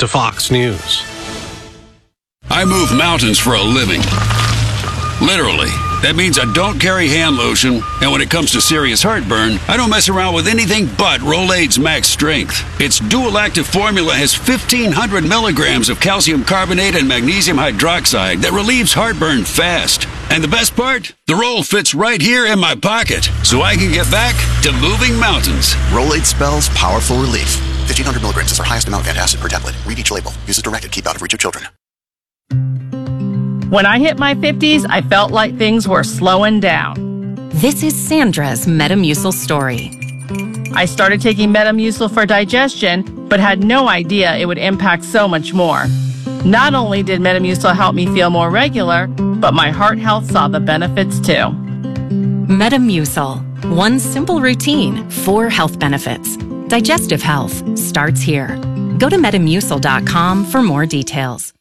to Fox News. I move mountains for a living. Literally. That means I don't carry hand lotion, and when it comes to serious heartburn, I don't mess around with anything but Rolaids Max Strength. Its dual-active formula has 1,500 milligrams of calcium carbonate and magnesium hydroxide that relieves heartburn fast. And the best part? The roll fits right here in my pocket, so I can get back to moving mountains. Rolaids spells powerful relief. 1,500 milligrams is our highest amount of antacid per tablet. Read each label. Use as directed. Keep out of reach of children. When I hit my 50s, I felt like things were slowing down. This is Sandra's Metamucil story. I started taking Metamucil for digestion, but had no idea it would impact so much more. Not only did Metamucil help me feel more regular, but my heart health saw the benefits too. Metamucil. One simple routine, 4 health benefits. Digestive health starts here. Go to Metamucil.com for more details.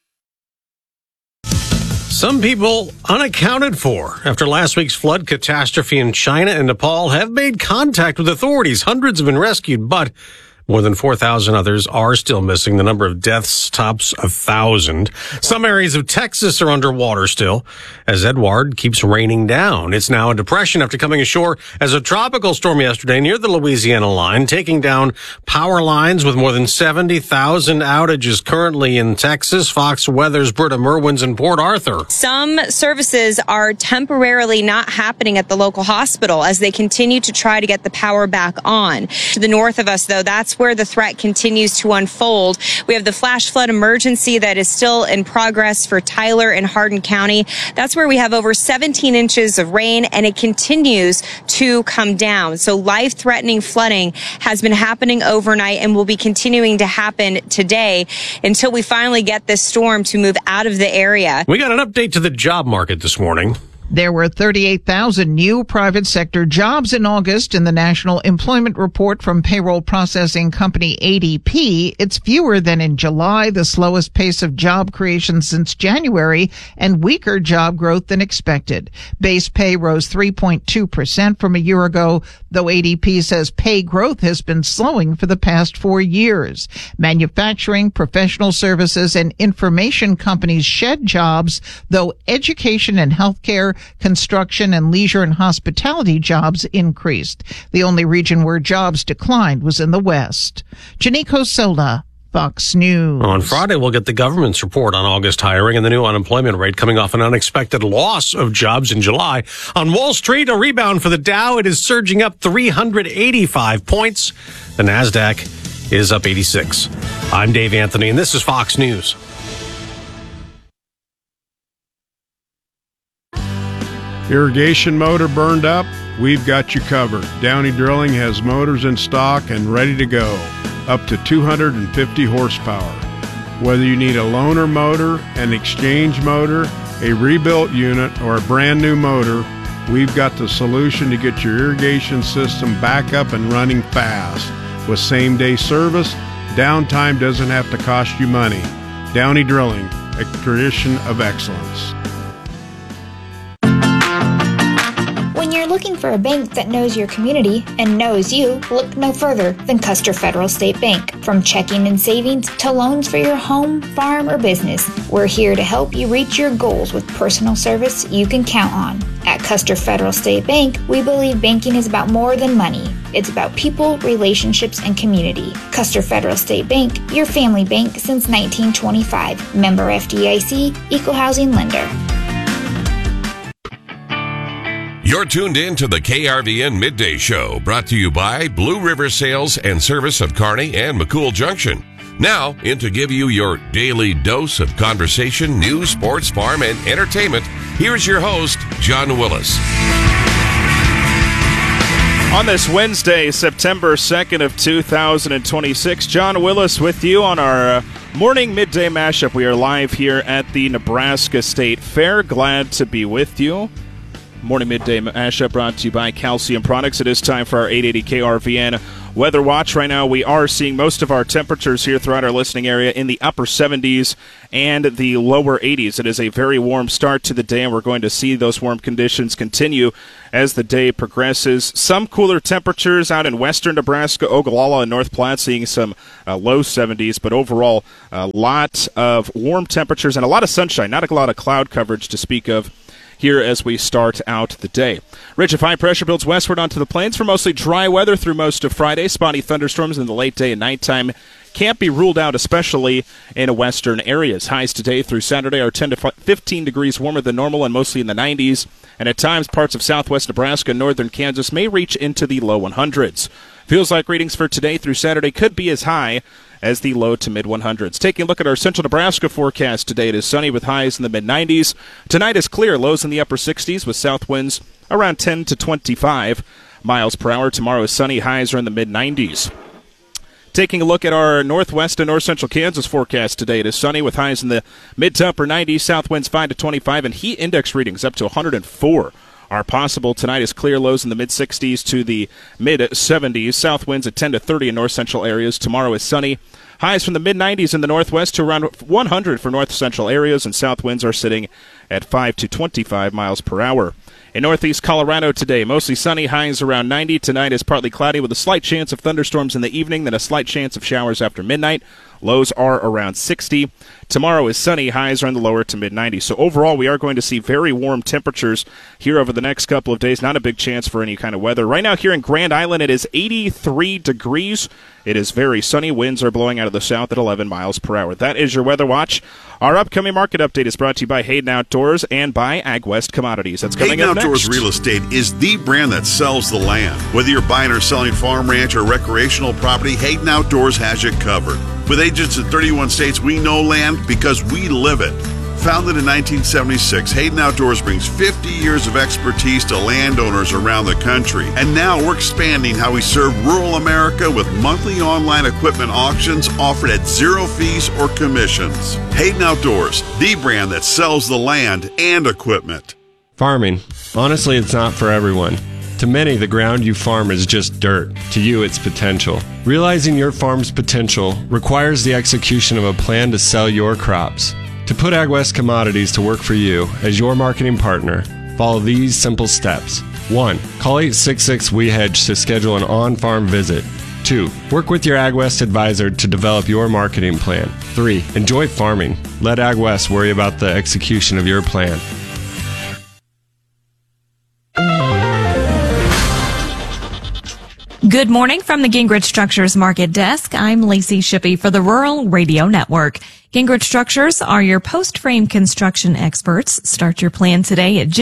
Some people unaccounted for after last week's flood catastrophe in China and Nepal have made contact with authorities. Hundreds have been rescued, but more than 4,000 others are still missing. The number of deaths tops 1,000. Some areas of Texas are underwater still as Edouard keeps raining down. It's now a depression after coming ashore as a tropical storm yesterday near the Louisiana line, taking down power lines with more than 70,000 outages currently in Texas. Fox Weather's Britta Merwin's in Port Arthur. Some services are temporarily not happening at the local hospital as they continue to try to get the power back on. To the north of us, though, that's where the threat continues to unfold. We have the flash flood emergency that is still in progress for Tyler and Hardin County. That's where we have over 17 inches of rain, and it continues to come down. So life-threatening flooding has been happening overnight and will be continuing to happen today until we finally get this storm to move out of the area. We got an update to the job market this morning. There were 38,000 new private sector jobs in August in the National Employment Report from payroll processing company ADP. It's fewer than in July, the slowest pace of job creation since January, and weaker job growth than expected. Base pay rose 3.2% from a year ago, though ADP says pay growth has been slowing for the past 4 years. Manufacturing, professional services, and information companies shed jobs, though education and healthcare, construction, and leisure and hospitality jobs increased. The only region where jobs declined was in the West. Janiko Sola, Fox News. On Friday, we'll get the government's report on August hiring and the new unemployment rate coming off an unexpected loss of jobs in July. On Wall Street, a rebound for the Dow. It is surging up 385 points. The NASDAQ is up 86. I'm Dave Anthony, and this is Fox News. Irrigation motor burned up? We've got you covered. Downey Drilling has motors in stock and ready to go, up to 250 horsepower. Whether you need a loaner motor, an exchange motor, a rebuilt unit, or a brand new motor, we've got the solution to get your irrigation system back up and running fast. With same-day service, downtime doesn't have to cost you money. Downey Drilling, a tradition of excellence. When you're looking for a bank that knows your community and knows you, look no further than Custer Federal State Bank. From checking and savings to loans for your home, farm, or business, we're here to help you reach your goals with personal service you can count on. At Custer Federal State Bank, we believe banking is about more than money. It's about people, relationships, and community. Custer Federal State Bank, your family bank since 1925. Member FDIC, Equal Housing Lender. You're tuned in to the KRVN Midday Show, brought to you by Blue River Sales and Service of Kearney and McCool Junction. Now, in to give you your daily dose of conversation, news, sports, farm, and entertainment, here's your host, John Willis. On this Wednesday, September 2nd of 2026, John Willis with you on our morning midday mashup. We are live here at the Nebraska State Fair. Glad to be with you. Morning Midday Mashup brought to you by Calcium Products. It is time for our 880 KRVN Weather Watch. Right now, we are seeing most of our temperatures here throughout our listening area in the upper 70s and the lower 80s. It is a very warm start to the day, and we're going to see those warm conditions continue as the day progresses. Some cooler temperatures out in western Nebraska, Ogallala, and North Platte, seeing some low 70s, but overall, a lot of warm temperatures and a lot of sunshine, not a lot of cloud coverage to speak of here as we start out the day. Ridge of high pressure builds westward onto the plains for mostly dry weather through most of Friday. Spotty thunderstorms in the late day and nighttime can't be ruled out, especially in western areas. Highs today through Saturday are 10 to 15 degrees warmer than normal and mostly in the 90s. And at times, parts of southwest Nebraska and northern Kansas may reach into the low 100s. Feels like readings for today through Saturday could be as high as the low to mid 100s. Taking a look at our central Nebraska forecast today, it is sunny with highs in the mid 90s. Tonight is clear, lows in the upper 60s with south winds around 10 to 25 miles per hour. Tomorrow is sunny, highs are in the mid 90s. Taking a look at our northwest and north central Kansas forecast today, it is sunny with highs in the mid to upper 90s, south winds 5 to 25, and heat index readings up to 104 are possible. Tonight is clear, lows in the mid-60s to the mid-70s. South winds at 10 to 30 in north central areas. Tomorrow is sunny. Highs from the mid-90s in the northwest to around 100 for north central areas, and south winds are sitting at 5 to 25 miles per hour. In northeast Colorado today, mostly sunny, highs around 90. Tonight is partly cloudy with a slight chance of thunderstorms in the evening, then a slight chance of showers after midnight. Lows are around 60. Tomorrow is sunny, highs are in the lower to mid-90s. So overall, we are going to see very warm temperatures here over the next couple of days. Not a big chance for any kind of weather. Right now here in Grand Island, it is 83 degrees. It is very sunny. Winds are blowing out of the south at 11 miles per hour. That is your Weather Watch. Our upcoming market update is brought to you by Hayden Outdoors and by AgWest Commodities. That's coming up next. Hayden Outdoors Real Estate is the brand that sells the land. Whether you're buying or selling farm, ranch, or recreational property, Hayden Outdoors has you covered. With agents in 31 states, we know land because we live it. Founded in 1976, Hayden Outdoors brings 50 years of expertise to landowners around the country. And now we're expanding how we serve rural America with monthly online equipment auctions offered at zero fees or commissions. Hayden Outdoors, the brand that sells the land and equipment. Farming. Honestly, it's not for everyone. To many, the ground you farm is just dirt. To you, it's potential. Realizing your farm's potential requires the execution of a plan to sell your crops. To put AgWest Commodities to work for you as your marketing partner, follow these simple steps. 1. Call 866-WE-HEDGE to schedule an on-farm visit. 2. Work with your AgWest advisor to develop your marketing plan. 3. Enjoy farming. Let AgWest worry about the execution of your plan. Good morning from the Gingrich Structures Market Desk. I'm Lacey Shippey for the Rural Radio Network. Gingrich Structures are your post-frame construction experts. Start your plan today at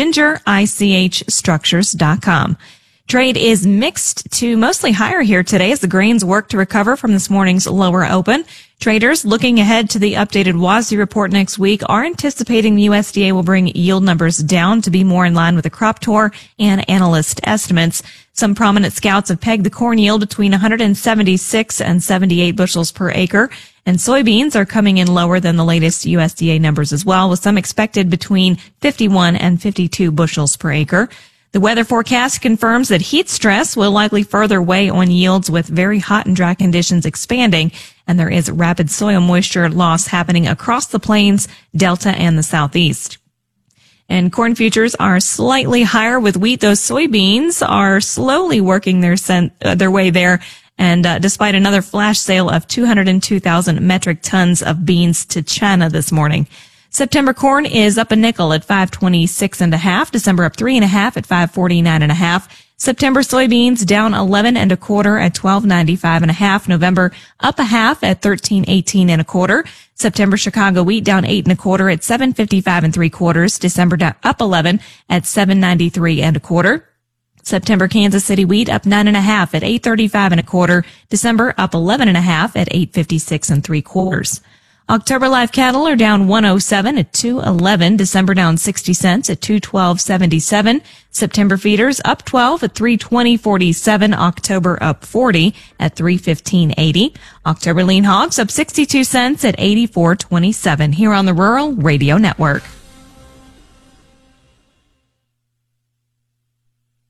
gingerichstructures.com. Trade is mixed to mostly higher here today as the grains work to recover from this morning's lower open. Traders looking ahead to the updated WASDE report next week are anticipating the USDA will bring yield numbers down to be more in line with the crop tour and analyst estimates. Some prominent scouts have pegged the corn yield between 176 and 78 bushels per acre, and soybeans are coming in lower than the latest USDA numbers as well, with some expected between 51 and 52 bushels per acre. The weather forecast confirms that heat stress will likely further weigh on yields with very hot and dry conditions expanding, and there is rapid soil moisture loss happening across the plains, Delta, and the southeast. And corn futures are slightly higher with wheat. Those soybeans are slowly working their way there. And despite another flash sale of 202,000 metric tons of beans to China this morning. September corn is up a nickel at 526.5. December up 3.5 at 549.5. September soybeans down 11 1/4 at 1295.5. November up a half at 1318 1/4. September Chicago wheat down 8 1/4 at 755 3/4. December down up 11 at 793 1/4. September Kansas City wheat up 9.5 at 835 1/4. December up 11.5 at 856 3/4. October live cattle are down 107 at 211. December down 60 cents at 212.77. September feeders up 12 at 320.47. October up 40 at 315.80. October lean hogs up 62 cents at 84.27 here on the Rural Radio Network.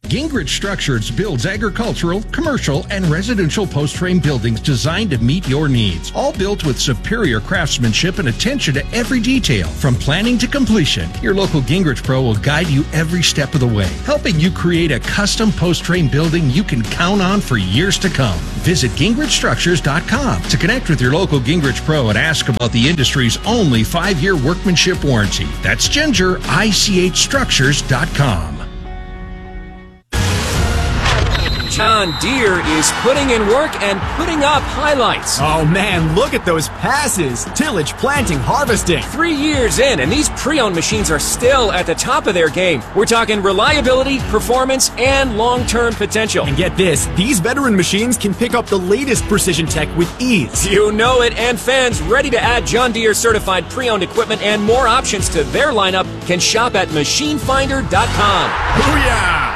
Gingrich Structures builds agricultural, commercial, and residential post-frame buildings designed to meet your needs. All built with superior craftsmanship and attention to every detail. From planning to completion, your local Gingrich Pro will guide you every step of the way, helping you create a custom post-frame building you can count on for years to come. Visit GingrichStructures.com to connect with your local Gingrich Pro and ask about the industry's only 5-year workmanship warranty. That's GingerICHStructures.com. John Deere is putting in work and putting up highlights. Oh man, look at those passes. Tillage, planting, harvesting. 3 years in, and these pre-owned machines are still at the top of their game. We're talking reliability, performance, and long-term potential. And get this, these veteran machines can pick up the latest precision tech with ease. You know it, and fans ready to add John Deere certified pre-owned equipment and more options to their lineup can shop at machinefinder.com. Booyah!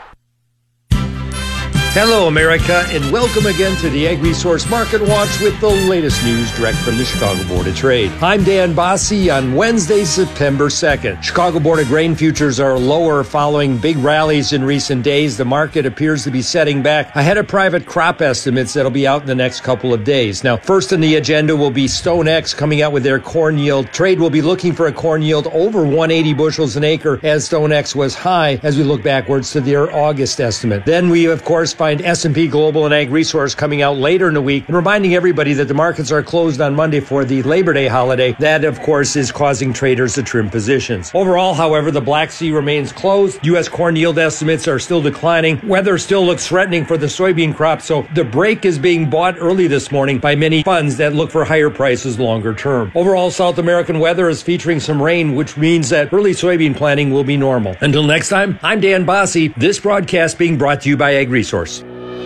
Hello, America, and welcome again to the Ag Resource Market Watch with the latest news direct from the Chicago Board of Trade. I'm Dan Bosse on Wednesday, September 2nd. Chicago Board of Grain futures are lower following big rallies in recent days. The market appears to be setting back ahead of private crop estimates that'll be out in the next couple of days. Now, first on the agenda will be StoneX coming out with their corn yield. Trade will be looking for a corn yield over 180 bushels an acre as StoneX was high as we look backwards to their August estimate. Then we, of course, find S&P Global and Ag Resource coming out later in the week and reminding everybody that the markets are closed on Monday for the Labor Day holiday. That, of course, is causing traders to trim positions. Overall, however, the Black Sea remains closed. U.S. corn yield estimates are still declining. Weather still looks threatening for the soybean crop, so the break is being bought early this morning by many funds that look for higher prices longer term. Overall, South American weather is featuring some rain, which means that early soybean planting will be normal. Until next time, I'm Dan Bosse. This broadcast being brought to you by Ag Resource.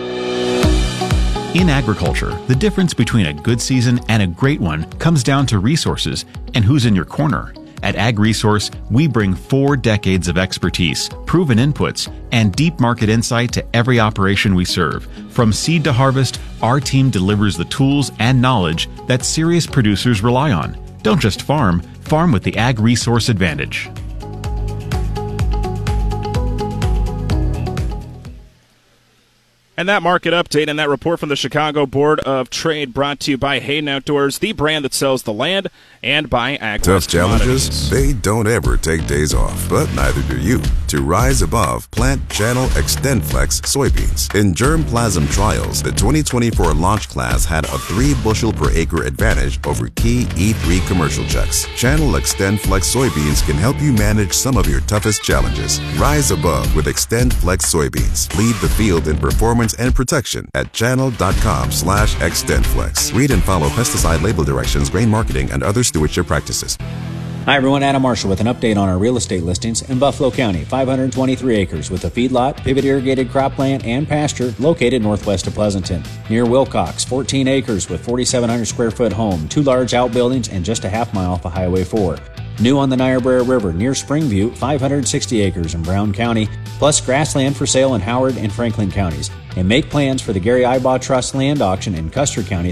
In agriculture, the difference between a good season and a great one comes down to resources and who's in your corner. At Ag Resource, we bring 4 decades of expertise, proven inputs, and deep market insight to every operation we serve. From seed to harvest, our team delivers the tools and knowledge that serious producers rely on. Don't just farm, farm with the Ag Resource advantage. And that market update and that report from the Chicago Board of Trade brought to you by Hayden Outdoors, the brand that sells the land, and by AgWest. Tough challenges, they don't ever take days off, but neither do you. To rise above, plant Channel XtendFlex soybeans. In germplasm trials, the 2024 launch class had a 3 bushel per acre advantage over key E3 commercial checks. Channel XtendFlex soybeans can help you manage some of your toughest challenges. Rise above with XtendFlex soybeans. Lead the field in performance and protection at channel.com/XtendFlex. Read and follow pesticide label directions, grain marketing, and other stewardship practices. Hi everyone, Adam Marshall with an update on our real estate listings in Buffalo County. 523 acres with a feedlot, pivot irrigated cropland, and pasture located northwest of Pleasanton. Near Wilcox, 14 acres with 4,700 square foot home, 2 large outbuildings, and just a half mile off of Highway 4. New on the Niobrara River near Springview, 560 acres in Brown County, plus grassland for sale in Howard and Franklin counties. And make plans for the Gary Ibaugh Trust land auction in Custer County,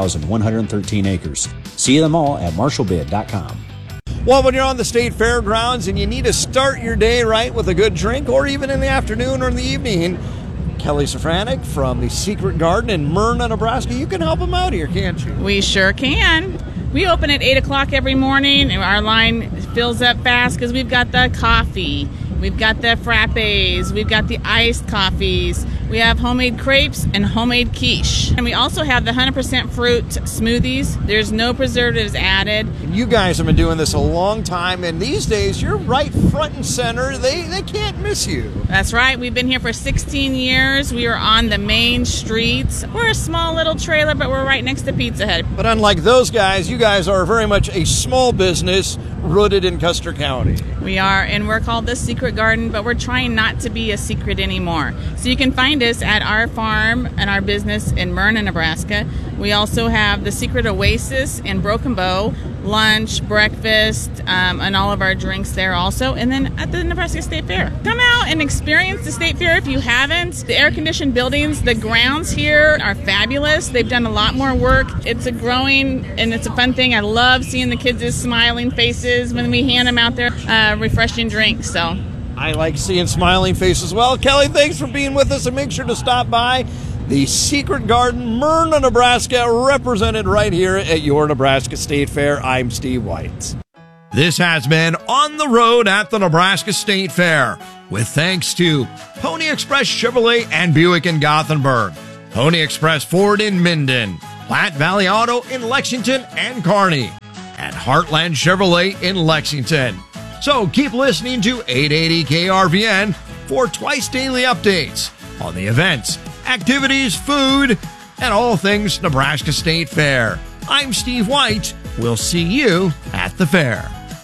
3,113 acres. See them all at marshallbid.com. Well, when you're on the state fairgrounds and you need to start your day right with a good drink, or even in the afternoon or in the evening, Kelly Safranek from the Secret Garden in Myrna, Nebraska, you can help them out here, can't you? We sure can. We open at 8 o'clock every morning, and our line fills up fast because we've got the coffee, we've got the frappes, we've got the iced coffees, we have homemade crepes and homemade quiche. And we also have the 100% fruit smoothies. There's no preservatives added. You guys have been doing this a long time, and these days you're right front and center. They can't miss you. That's right. We've been here for 16 years. We are on the main streets. We're a small little trailer, but we're right next to Pizza Hut. But unlike those guys, you guys are very much a small business rooted in Custer County. We are, and we're called the Secret Garden, but we're trying not to be a secret anymore. So you can find us at our farm and our business in Myrna, Nebraska. We also have the Secret Oasis in Broken Bow, lunch, breakfast, and all of our drinks there also. And then at the Nebraska State Fair. Come out and experience the State Fair if you haven't. The air-conditioned buildings, the grounds here are fabulous. They've done a lot more work. It's a growing and it's a fun thing. I love seeing the kids' smiling faces when we hand them out their refreshing drinks. So I like seeing smiling faces as well. Kelly, thanks for being with us, and make sure to stop by the Secret Garden, Myrna, Nebraska, represented right here at your Nebraska State Fair. I'm Steve White. This has been On the Road at the Nebraska State Fair, with thanks to Pony Express Chevrolet and Buick in Gothenburg, Pony Express Ford in Minden, Platte Valley Auto in Lexington and Kearney, and Heartland Chevrolet in Lexington. So keep listening to 880 KRVN for twice daily updates on the events, activities, food, and all things Nebraska State Fair. I'm Steve White. We'll see you at the fair.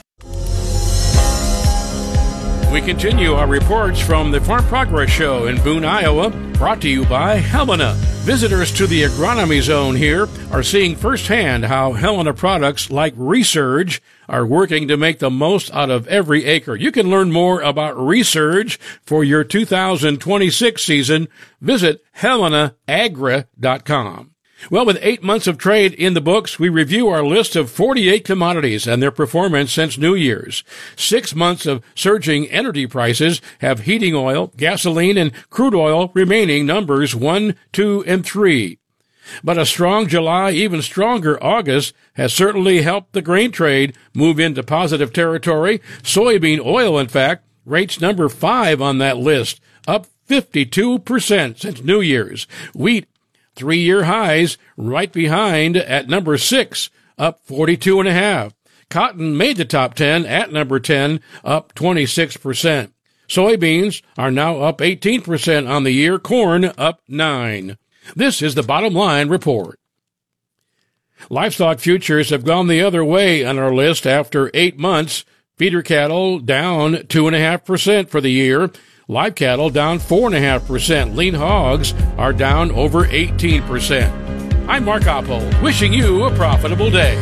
We continue our reports from the Farm Progress Show in Boone, Iowa, brought to you by Helena. Visitors to the agronomy zone here are seeing firsthand how Helena products like Resurge are working to make the most out of every acre. You can learn more about Resurge for your 2026 season. Visit HelenaAgra.com. Well, with 8 months of trade in the books, we review our list of 48 commodities and their performance since New Year's. 6 months of surging energy prices have heating oil, gasoline, and crude oil remaining numbers 1, 2, and 3. But a strong July, even stronger August, has certainly helped the grain trade move into positive territory. Soybean oil, in fact, rates number 5 on that list, up 52% since New Year's. Wheat, 3-year highs, right behind at number 6, up 42.5%. Cotton made the top 10 at number 10, up 26%. Soybeans are now up 18% on the year, corn up 9%. This is the Bottom Line Report. Livestock futures have gone the other way on our list after 8 months. Feeder cattle down 2.5% for the year. Live cattle down 4.5%. Lean hogs are down over 18%. I'm Mark Oppold, wishing you a profitable day.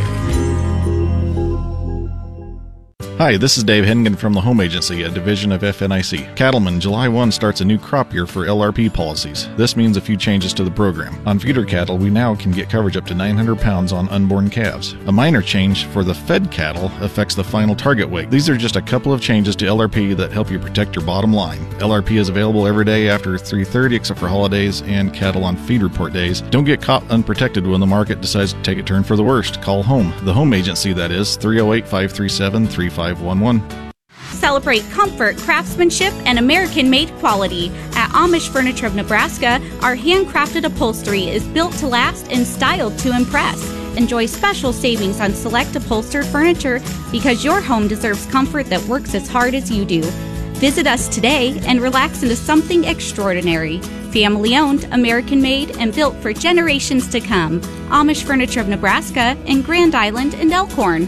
Hi, this is Dave Hennigan from the Home Agency, a division of FNIC. Cattlemen, July 1 starts a new crop year for LRP policies. This means a few changes to the program. On feeder cattle, we now can get coverage up to 900 pounds on unborn calves. A minor change for the fed cattle affects the final target weight. These are just a couple of changes to LRP that help you protect your bottom line. LRP is available every day after 3:30 except for holidays and cattle on feed report days. Don't get caught unprotected when the market decides to take a turn for the worst. Call home. The Home Agency, that is, 308-537-3511. Celebrate comfort, craftsmanship, and American-made quality. At Amish Furniture of Nebraska, our handcrafted upholstery is built to last and styled to impress. Enjoy special savings on select upholstered furniture because your home deserves comfort that works as hard as you do. Visit us today and relax into something extraordinary. Family-owned, American-made, and built for generations to come. Amish Furniture of Nebraska in Grand Island and Elkhorn.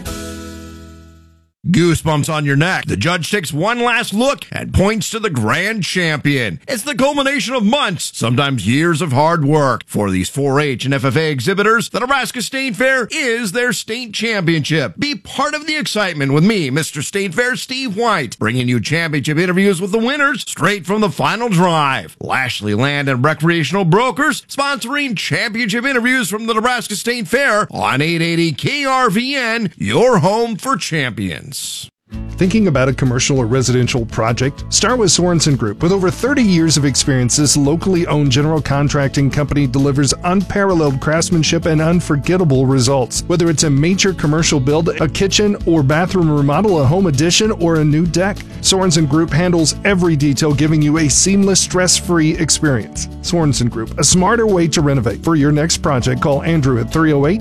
Goosebumps on your neck. The judge takes one last look and points to the grand champion. It's the culmination of months, sometimes years of hard work. For these 4-H and FFA exhibitors, the Nebraska State Fair is their state championship. Be part of the excitement with me, Mr. State Fair Steve White, bringing you championship interviews with the winners straight from the final drive. Lashley Land and Recreational Brokers sponsoring championship interviews from the Nebraska State Fair on 880 KRVN, your home for champions. Thinking about a commercial or residential project? Start with Sorensen Group. With over 30 years of experience, this locally owned general contracting company delivers unparalleled craftsmanship and unforgettable results. Whether it's a major commercial build, a kitchen or bathroom remodel, a home addition, or a new deck, Sorensen Group handles every detail, giving you a seamless, stress-free experience. Sorensen Group, a smarter way to renovate. For your next project, call Andrew at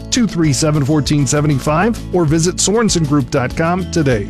308-237-1475 or visit SorensonGroup.com today.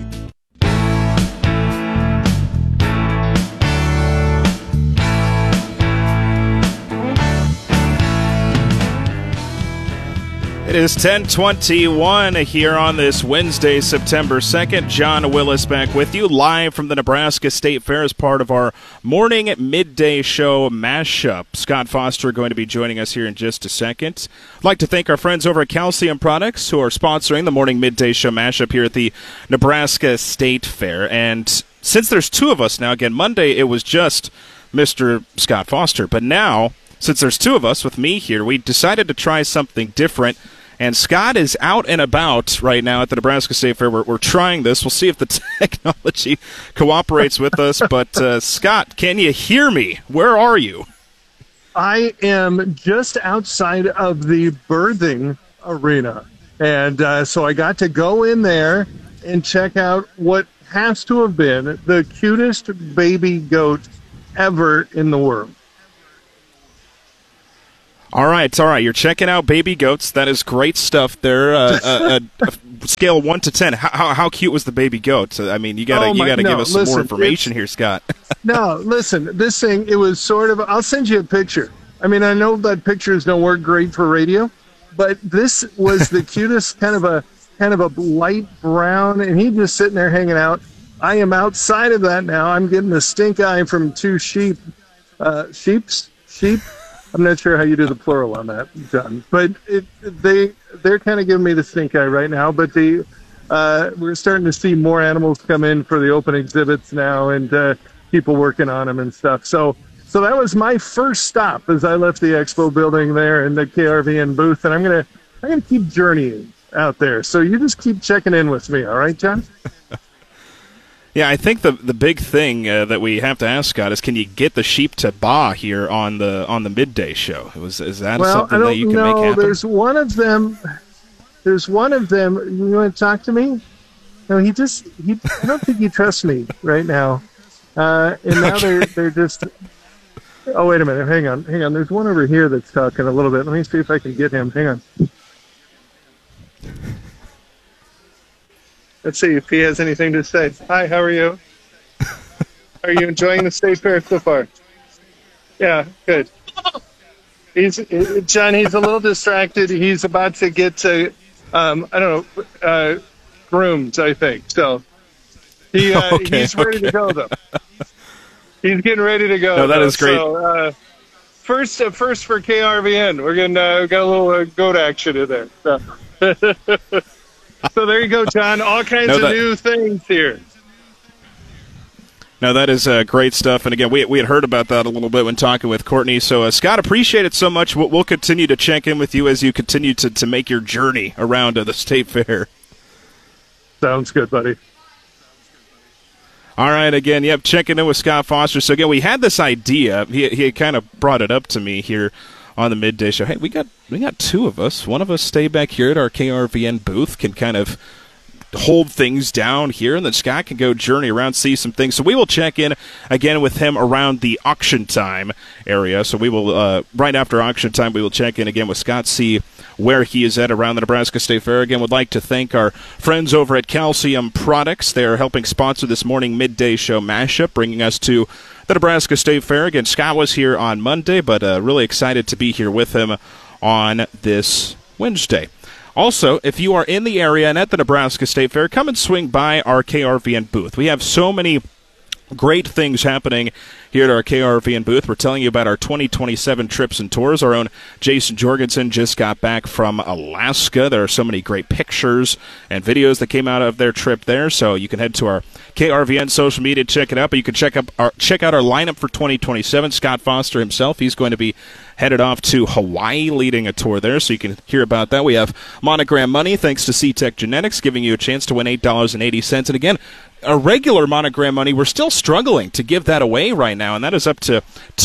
It is 10:21 here on this Wednesday, September 2nd. John Willis back with you live from the Nebraska State Fair as part of our morning midday show mashup. Scott Foster going to be joining us here in just a second. I'd like to thank our friends over at Calcium Products who are sponsoring the morning midday show mashup here at the Nebraska State Fair. And since there's two of us now, again, Monday it was just Mr. Scott Foster, but now, since there's two of us with me here, we decided to try something different And Scott is out and about right now at the Nebraska State Fair. We're trying this. We'll see if the technology cooperates with us. But, Scott, can you hear me? Where are you? I am just outside of the birthing arena. And so I got to go in there and check out what has to have been the cutest baby goat ever in the world. All right. You're checking out baby goats. That is great stuff. They're a scale of 1 to 10. How cute was the baby goat? I mean, you gotta give us some more information here, Scott. No, listen. This thing, it was sort of. I'll send you a picture. I mean, I know that pictures don't work great for radio, but this was the cutest kind of a light brown, and he just sitting there hanging out. I am outside of that now. I'm getting the stink eye from two sheep. Sheep. I'm not sure how you do the plural on that, John. But they're kind of giving me the stink eye right now. But we're starting to see more animals come in for the open exhibits now, and people working on them and stuff. So that was my first stop as I left the expo building there in the KRVN booth, and I'm gonna keep journeying out there. So you just keep checking in with me, all right, John? Yeah, I think the big thing that we have to ask, Scott, is can you get the sheep to baa here on the midday show? Is that something that you can make happen? There's one of them. You want to talk to me? No, I don't think he trusts me right now. And now they're just. Oh, wait a minute. Hang on. There's one over here that's talking a little bit. Let me see if I can get him. Hang on. Let's see if he has anything to say. Hi, how are you? Are you enjoying the state fair so far? Yeah, good. John, he's a little distracted. He's about to get to, groomed, I think. So he's ready to go, though. He's getting ready to go. No, that is great. So, first for KRVN. We're got a little goat action in there. So. So there you go, John. All kinds of new things here. No, that is great stuff. And again, we had heard about that a little bit when talking with Courtney. So, Scott, appreciate it so much. We'll continue to check in with you as you continue to make your journey around the State Fair. Sounds good, buddy. All right, again, checking in with Scott Foster. So, again, we had this idea. He kind of brought it up to me here on the midday show. Hey, we got two of us. One of us stay back here at our KRVN booth, can kind of hold things down here, and then Scott can go journey around, see some things. So we will check in again with him around the auction time area. So we will, right after auction time, we will check in again with Scott, see where he is at around the Nebraska State Fair. Again, would like to thank our friends over at Calcium Products. They are helping sponsor this morning midday show mashup, bringing us to the Nebraska State Fair. Again, Scott was here on Monday, but really excited to be here with him on this Wednesday. Also, if you are in the area and at the Nebraska State Fair, come and swing by our KRVN booth. We have so many great things happening here at our KRVN booth. We're telling you about our 2027 trips and tours. Our own Jason Jorgensen just got back from Alaska. There are so many great pictures and videos that came out of their trip there, so you can head to our KRVN social media to check it out. But you can check out our lineup for 2027. Scott Foster himself, he's going to be headed off to Hawaii leading a tour there, so you can hear about that. We have Monogram Money, thanks to C-Tech Genetics, giving you a chance to win $8.80. And again, a regular Monogram Money, we're still struggling to give that away right now, and that is up to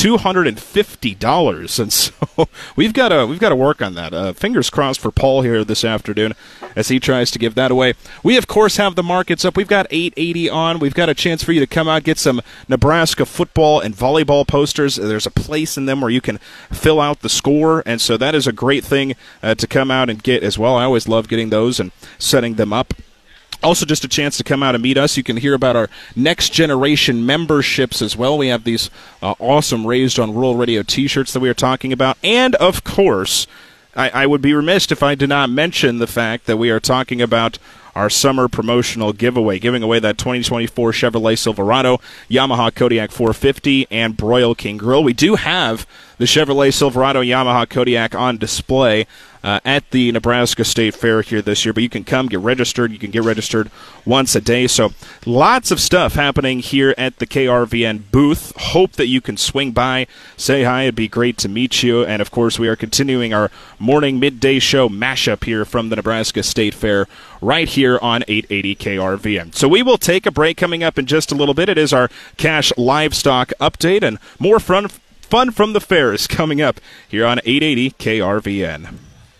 $250. And so we've got to work on that. Fingers crossed for Paul here this afternoon as he tries to give that away. We, of course, have the markets up. We've got 880 on. We've got a chance for you to come out, get some Nebraska football and volleyball posters. There's a place in them where you can fill out the score, and so that is a great thing to come out and get as well. I always love getting those and setting them up. Also, just a chance to come out and meet us. You can hear about our Next Generation memberships as well. We have these awesome Raised on Rural Radio t-shirts that we are talking about. And, of course, I would be remiss if I did not mention the fact that we are talking about our summer promotional giveaway, giving away that 2024 Chevrolet Silverado, Yamaha Kodiak 450, and Broil King Grill. We do have the Chevrolet Silverado Yamaha Kodiak on display at the Nebraska State Fair here this year. But you can come, get registered. You can get registered once a day. So lots of stuff happening here at the KRVN booth. Hope that you can swing by, say hi. It'd be great to meet you. And, of course, we are continuing our morning midday show mashup here from the Nebraska State Fair right here on 880 KRVN. So we will take a break coming up in just a little bit. It is our cash livestock update, and more fun from the fair is coming up here on 880 KRVN.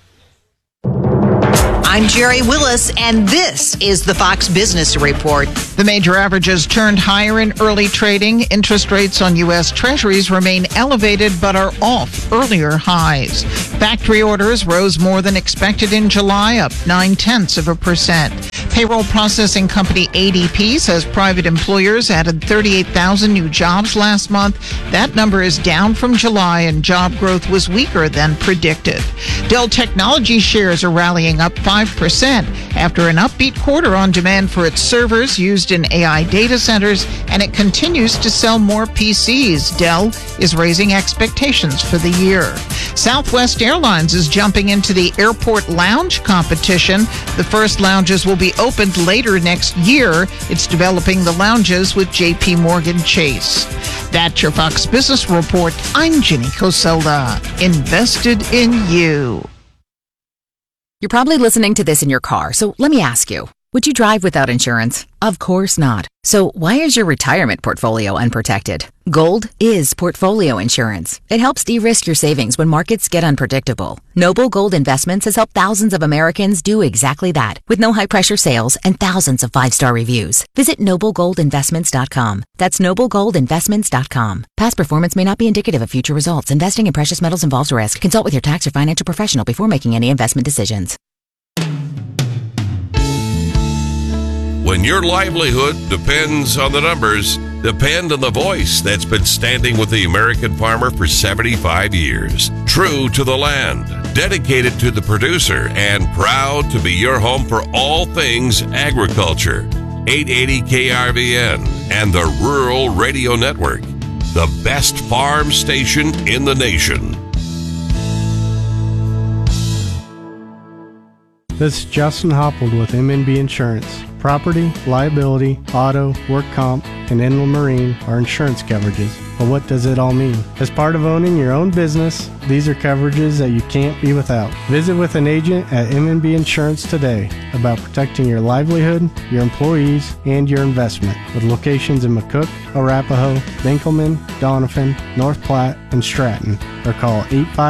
I'm Jerry Willis, and this is the Fox Business Report. The major averages turned higher in early trading. Interest rates on U.S. Treasuries remain elevated but are off earlier highs. Factory orders rose more than expected in July, up 0.9%. Payroll processing company ADP says private employers added 38,000 new jobs last month. That number is down from July, and job growth was weaker than predicted. Dell Technologies shares are rallying up 5% after an upbeat quarter on demand for its servers used in AI data centers, and it continues to sell more PCs. Dell is raising expectations for the year. Southwest Airlines is jumping into the airport lounge competition. The first lounges will be opened later next year. It's developing the lounges with J.P. Morgan Chase. That's your Fox Business Report. I'm Ginny Coselda. Invested in you. You're probably listening to this in your car, so let me ask you, would you drive without insurance? Of course not. So why is your retirement portfolio unprotected? Gold is portfolio insurance. It helps de-risk your savings when markets get unpredictable. Noble Gold Investments has helped thousands of Americans do exactly that, with no high-pressure sales and thousands of 5-star reviews. Visit noblegoldinvestments.com. That's noblegoldinvestments.com. Past performance may not be indicative of future results. Investing in precious metals involves risk. Consult with your tax or financial professional before making any investment decisions. When your livelihood depends on the numbers, depend on the voice that's been standing with the American farmer for 75 years. True to the land, dedicated to the producer, and proud to be your home for all things agriculture. 880 KRVN and the Rural Radio Network, the best farm station in the nation. This is Justin Hopwood with MNB Insurance. Property, liability, auto, work comp, and inland marine are insurance coverages. But what does it all mean? As part of owning your own business, these are coverages that you can't be without. Visit with an agent at MNB Insurance today about protecting your livelihood, your employees, and your investment. With locations in McCook, Arapahoe, Dinkelman, Doniphan, North Platte, and Stratton. Or call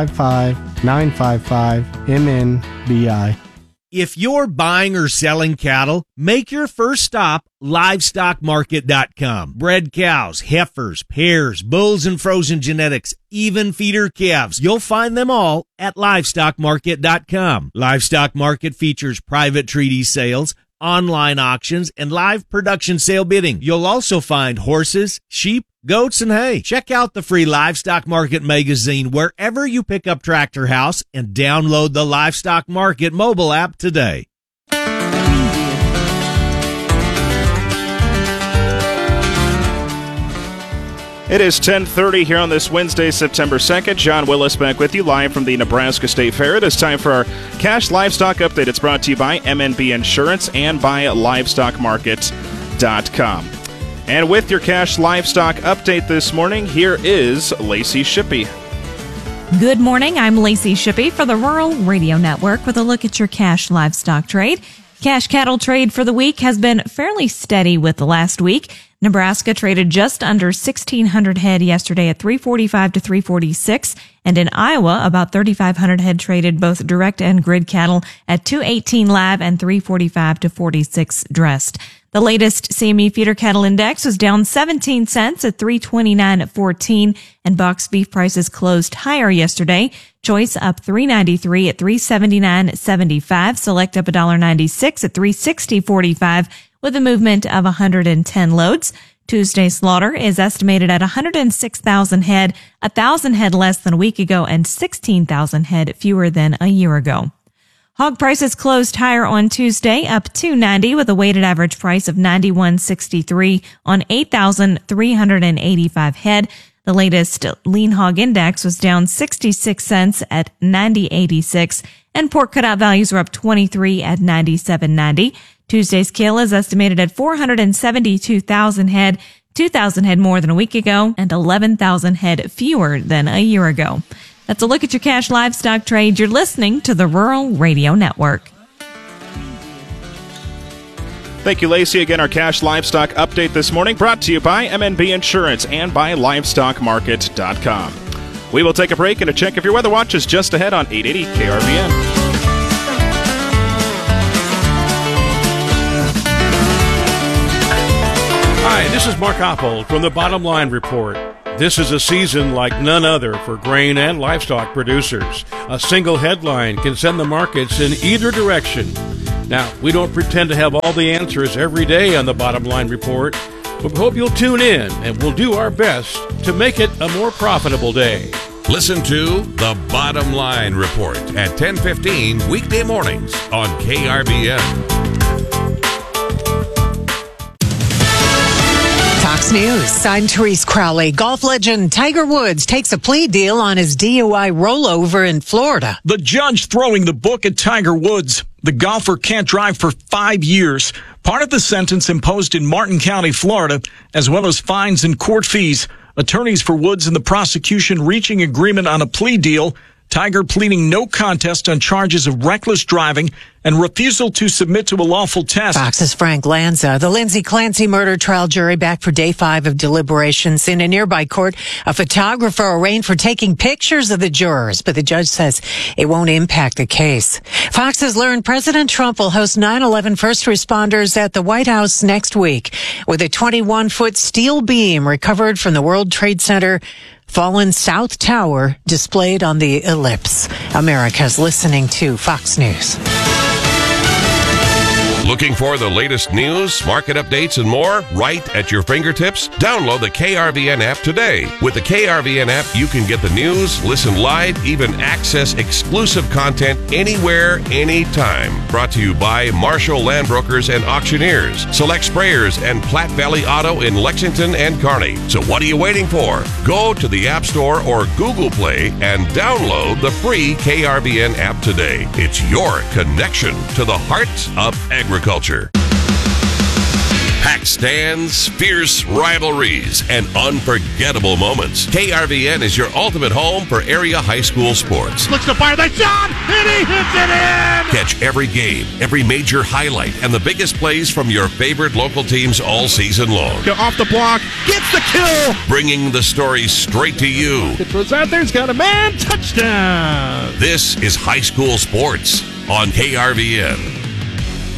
855-955-MNBI. If you're buying or selling cattle, make your first stop LivestockMarket.com. Bred cows, heifers, pairs, bulls, and frozen genetics, even feeder calves. You'll find them all at LivestockMarket.com. Livestock Market features private treaty sales, online auctions, and live production sale bidding. You'll also find horses, sheep, goats, and hay. Check out the free Livestock Market magazine wherever you pick up Tractor House and download the Livestock Market mobile app today. It is 10:30 here on this Wednesday, September 2nd. John Willis back with you live from the Nebraska State Fair. It is time for our Cash Livestock Update. It's brought to you by MNB Insurance and by LivestockMarket.com. And with your Cash Livestock Update this morning, here is Lacey Shippey. Good morning. I'm Lacey Shippey for the Rural Radio Network with a look at your cash livestock trade. Cash cattle trade for the week has been fairly steady with the last week. Nebraska traded just under 1,600 head yesterday at 345 to 346, and in Iowa, about 3,500 head traded both direct and grid cattle at 218 live and 345 to 46 dressed. The latest CME feeder cattle index was down 17 cents at 329.14, and box beef prices closed higher yesterday. Choice up $3.93 at 379.75. Select up $1.96 at 360.45 with a movement of 110 loads. Tuesday slaughter is estimated at 106,000 head, 1,000 head less than a week ago, and 16,000 head fewer than a year ago. Hog prices closed higher on Tuesday, up $2.90 with a weighted average price of $91.63 on 8,385 head. The latest lean hog index was down 66 cents at 90.86, And pork cutout values are up 23 at $97.90. Tuesday's kill is estimated at 472,000 head, 2,000 head more than a week ago, and 11,000 head fewer than a year ago. That's a look at your cash livestock trade. You're listening to the Rural Radio Network. Thank you, Lacey. Again, our cash livestock update this morning brought to you by MNB Insurance and by LivestockMarket.com. We will take a break and a check of your weather watch is just ahead on 880 KRVN. Hi, this is Mark Oppold from the Bottom Line Report. This is a season like none other for grain and livestock producers. A single headline can send the markets in either direction. Now, we don't pretend to have all the answers every day on the Bottom Line Report, but we hope you'll tune in and we'll do our best to make it a more profitable day. Listen to The Bottom Line Report at 10:15 weekday mornings on KRVN. Fox News. I'm Therese Crowley. Golf legend Tiger Woods takes a plea deal on his DUI rollover in Florida. The judge throwing the book at Tiger Woods. The golfer can't drive for 5 years. Part of the sentence imposed in Martin County, Florida, as well as fines and court fees. Attorneys for Woods and the prosecution reaching agreement on a plea deal. Tiger pleading no contest on charges of reckless driving and refusal to submit to a lawful test. Fox's Frank Lanza. The Lindsay Clancy murder trial jury back for day 5 of deliberations. In a nearby court, a photographer arraigned for taking pictures of the jurors, but the judge says it won't impact the case. Fox has learned President Trump will host 9/11 first responders at the White House next week with a 21-foot steel beam recovered from the World Trade Center fallen South Tower displayed on the ellipse. America's listening to Fox News. Looking for the latest news, market updates, and more right at your fingertips? Download the KRVN app today. With the KRVN app, you can get the news, listen live, even access exclusive content anywhere, anytime. Brought to you by Marshall Land Brokers and Auctioneers, Select Sprayers, and Platte Valley Auto in Lexington and Kearney. So what are you waiting for? Go to the App Store or Google Play and download the free KRVN app today. It's your connection to the heart of agriculture. Packed stands, fierce rivalries, and unforgettable moments. KRVN is your ultimate home for area high school sports. Looks to fire that shot, and he hits it in! Catch every game, every major highlight, and the biggest plays from your favorite local teams all season long. Go off the block, gets the kill! Bringing the stories straight to you. It was out there, it's got a man, touchdown! This is high school sports on KRVN.